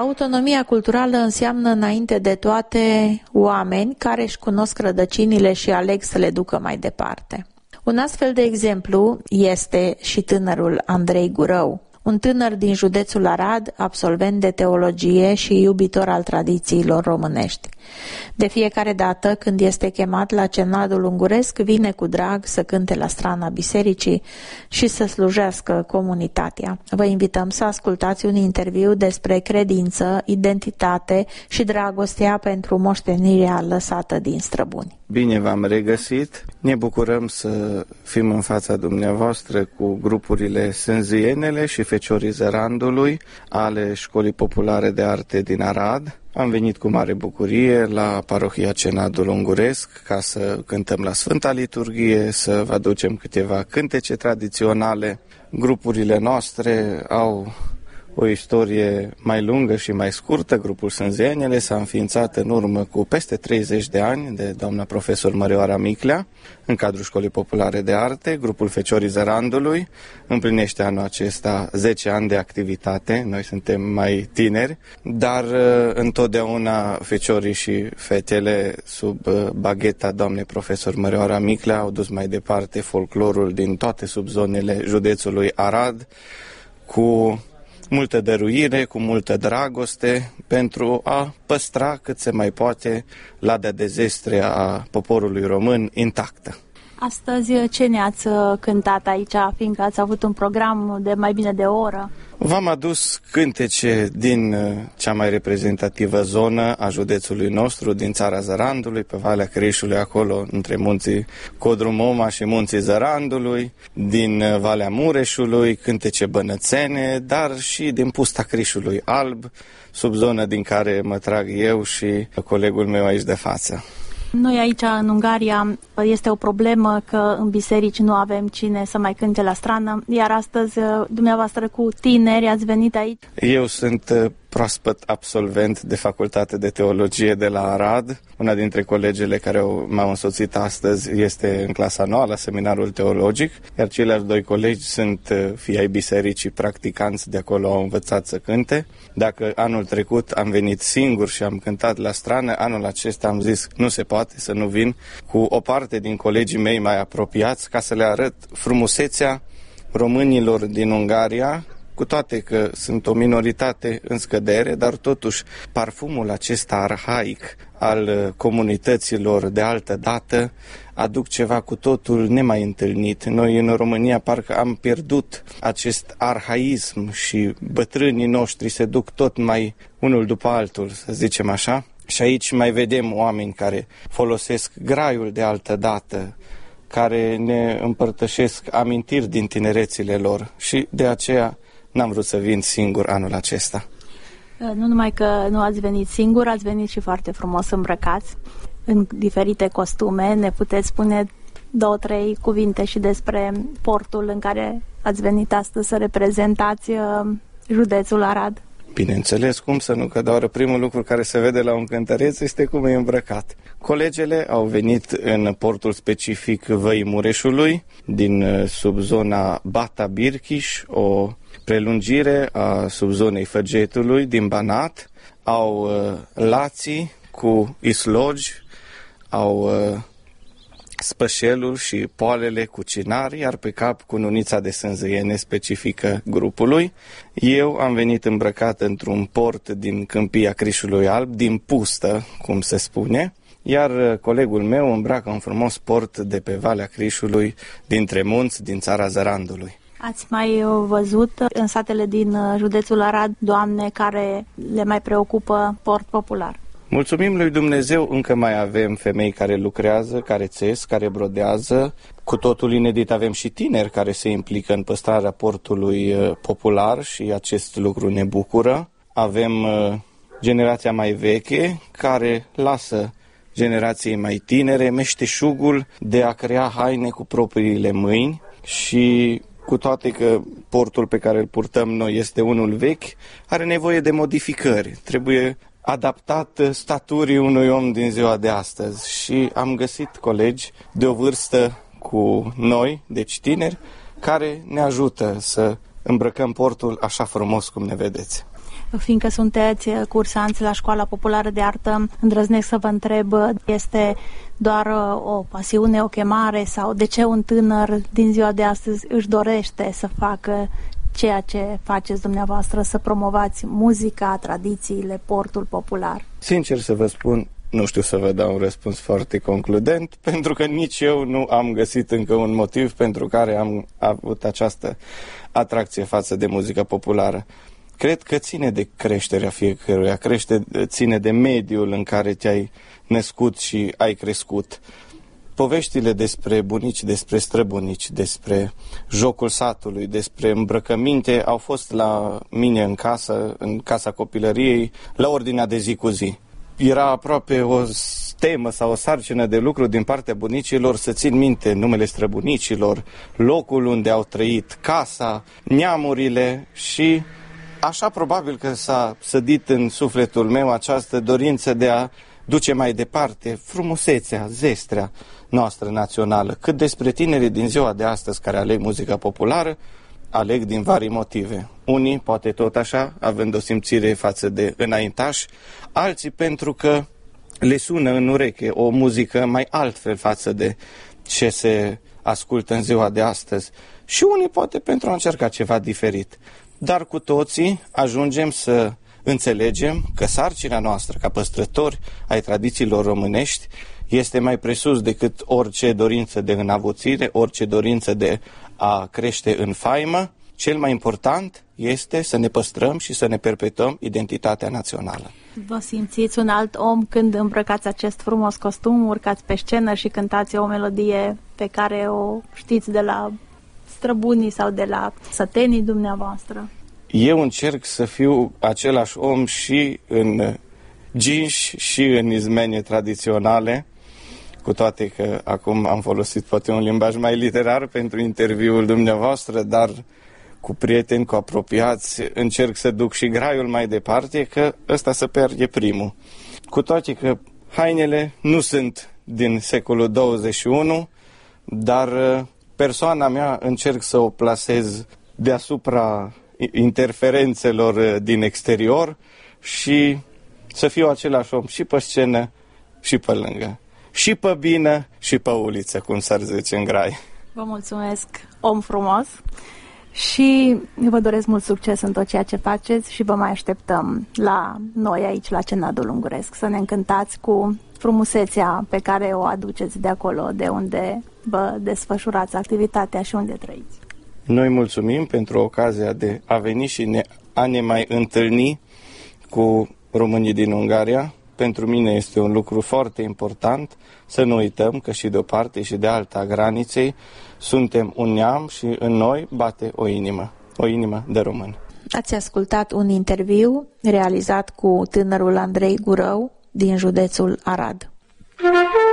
Autonomia culturală înseamnă înainte de toate oameni care își cunosc rădăcinile și aleg să le ducă mai departe. Un astfel de exemplu este și tânărul Andrei Gurău, un tânăr din județul Arad, absolvent de teologie și iubitor al tradițiilor românești. De fiecare dată când este chemat la cenadul unguresc, vine cu drag să cânte la strana bisericii și să slujească comunitatea. Vă invităm să ascultați un interviu despre credință, identitate și dragostea pentru moștenirea lăsată din străbuni. Bine v-am regăsit! Ne bucurăm să fim în fața dumneavoastră cu grupurile Sânzienele și Feciorii Zărandului ale Școlii Populare de Arte din Arad. Am venit cu mare bucurie la parohia Cenadul Unguresc ca să cântăm la Sfânta Liturghie, să vă aducem câteva cântece tradiționale. Grupurile noastre au o istorie mai lungă și mai scurtă. Grupul Sânzienele s-a înființat în urmă cu peste 30 de ani de doamna profesor Mărioara Miclea în cadrul Școlii Populare de Arte. Grupul Feciorii Zărandului împlinește anul acesta 10 ani de activitate. Noi suntem mai tineri, dar întotdeauna feciorii și fetele sub bagheta doamnei profesor Mărioara Miclea au dus mai departe folclorul din toate subzonele județului Arad cu multă dăruire, cu multă dragoste, pentru a păstra cât se mai poate ladea de zestre a poporului român intactă. Astăzi ce ne-ați cântat aici, fiindcă ați avut un program de mai bine de o oră? V-am adus cântece din cea mai reprezentativă zonă a județului nostru, din țara Zărandului, pe Valea Crișului, acolo între munții Codrumoma și munții Zărandului, din Valea Mureșului, cântece bănățene, dar și din Pusta Crișului Alb, sub zonă din care mă trag eu și colegul meu aici de față. Noi aici, în Ungaria, este o problemă că în biserici nu avem cine să mai cânte la strană, iar astăzi, dumneavoastră cu tineri, ați venit aici. Eu sunt proaspăt absolvent de Facultate de Teologie de la Arad. Una dintre colegele care m-au însoțit astăzi este în clasa nouă la seminarul teologic, iar ceilalți doi colegi sunt fii ai bisericii, practicanți de acolo, au învățat să cânte. Dacă anul trecut am venit singur și am cântat la strană, anul acesta am zis nu se poate să nu vin cu o parte din colegii mei mai apropiați ca să le arăt frumusețea românilor din Ungaria, cu toate că sunt o minoritate în scădere, dar totuși parfumul acesta arhaic al comunităților de altă dată aduc ceva cu totul nemai întâlnit. Noi în România parcă am pierdut acest arhaism și bătrânii noștri se duc tot mai unul după altul, să zicem așa. Și aici mai vedem oameni care folosesc graiul de altă dată, care ne împărtășesc amintiri din tinerețile lor și de aceea n-am vrut să vin singur anul acesta. Nu numai că nu ați venit singur, ați venit și foarte frumos îmbrăcați în diferite costume. Ne puteți spune 2-3 cuvinte și despre portul în care ați venit astăzi să reprezentați județul Arad? Bineînțeles, cum să nu, că doar primul lucru care se vede la un cântăreț este cum e îmbrăcat. Colegele au venit în portul specific Văii Mureșului, din subzona Bata Birchiș, o prelungire a subzonei Făgetului din Banat, au lații cu islogi, au spășelul și poalele cu cinari, iar pe cap cununița de sânzăiene specifică grupului. Eu am venit îmbrăcat într-un port din Câmpia Crișului Alb, din pustă, cum se spune, iar colegul meu îmbracă un frumos port de pe Valea Crișului, dintre munți, din țara Zărandului. Ați mai văzut în satele din județul Arad doamne care le mai preocupă port popular? Mulțumim lui Dumnezeu, încă mai avem femei care lucrează, care țes, care brodează. Cu totul inedit avem și tineri care se implică în păstrarea portului popular și acest lucru ne bucură. Avem generația mai veche care lasă generației mai tinere meșteșugul de a crea haine cu propriile mâini și cu toate că portul pe care îl purtăm noi este unul vechi, are nevoie de modificări. Trebuie adaptat staturii unui om din ziua de astăzi și am găsit colegi de o vârstă cu noi, deci tineri, care ne ajută să îmbrăcăm portul așa frumos cum ne vedeți. Fiindcă sunteți cursanți la Școala Populară de Artă, îndrăznesc să vă întreb, este doar o pasiune, o chemare, sau de ce un tânăr din ziua de astăzi își dorește să facă ceea ce faceți dumneavoastră, să promovați muzica, tradițiile, portul popular? Sincer să vă spun, nu știu să vă dau un răspuns foarte concludent, pentru că nici eu nu am găsit încă un motiv pentru care am avut această atracție față de muzica populară. Cred că ține de creșterea fiecăruia, ține de mediul în care te-ai născut și ai crescut. Poveștile despre bunici, despre străbunici, despre jocul satului, despre îmbrăcăminte au fost la mine în casa copilăriei, la ordinea de zi cu zi. Era aproape o temă sau o sarcină de lucru din partea bunicilor să țin minte numele străbunicilor, locul unde au trăit, casa, neamurile și așa probabil că s-a sădit în sufletul meu această dorință de a duce mai departe frumusețea, zestrea noastră națională. Cât despre tinerii din ziua de astăzi care aleg muzica populară, aleg din vari motive. Unii, poate tot așa, având o simțire față de înaintași, alții pentru că le sună în ureche o muzică mai altfel față de ce se ascultă în ziua de astăzi. Și unii poate pentru a încerca ceva diferit. Dar cu toții ajungem să înțelegem că sarcina noastră ca păstrători ai tradițiilor românești este mai presus decât orice dorință de înavuțire, orice dorință de a crește în faimă. Cel mai important este să ne păstrăm și să ne perpetuăm identitatea națională. Vă simțiți un alt om când îmbrăcați acest frumos costum, urcați pe scenă și cântați o melodie pe care o știți de la străbunii sau de la sătenii dumneavoastră? Eu încerc să fiu același om și în ginși și în izmene tradiționale, cu toate că acum am folosit poate un limbaj mai literar pentru interviul dumneavoastră, dar cu prieteni, cu apropiați, încerc să duc și graiul mai departe, că ăsta să pierde primul. Cu toate că hainele nu sunt din secolul 21, dar persoana mea încerc să o plasez deasupra interferențelor din exterior și să fiu același om și pe scenă și pe lângă. Și pe bine și pe uliță, cum s-ar zice în grai. Vă mulțumesc, om frumos, și vă doresc mult succes în tot ceea ce faceți și vă mai așteptăm la noi aici, la Cenadul Unguresc, să ne încântați cu frumusețea pe care o aduceți de acolo, de unde vă desfășurați activitatea și unde trăiți. Noi mulțumim pentru ocazia de a veni și a ne mai întâlni cu românii din Ungaria. Pentru mine este un lucru foarte important să nu uităm că și de o parte și de alta graniței suntem un neam și în noi bate o inimă de român. Ați ascultat un interviu realizat cu tânărul Andrei Gurău din județul Arad.